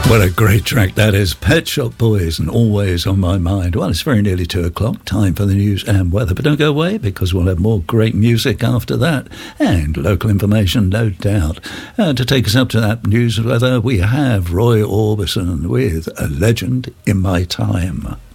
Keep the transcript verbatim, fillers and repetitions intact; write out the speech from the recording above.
What a great track that is. Pet Shop Boys and Always on My Mind. Well, it's very nearly two o'clock, time for the news and weather. But don't go away, because we'll have more great music after that and local information, no doubt. And to take us up to that news and weather, we have Roy Orbison with A Legend in My Time.